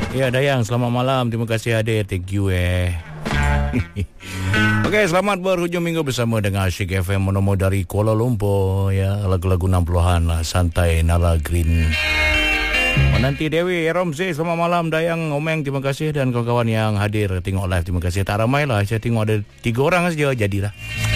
Ya Dayang, selamat malam. Terima kasih hadir. Thank you Okey, selamat berhujung minggu bersama dengan Asyik FM Monomo dari Kuala Lumpur. Ya, lagu-lagu 60-an lah, santai Nala Green. Menanti Dewi Romzi, selamat malam. Dayang, Omeng, terima kasih. Dan kawan-kawan yang hadir tengok live, terima kasih. Tak ramai lah, saya tengok ada 3 orang saja, jadilah.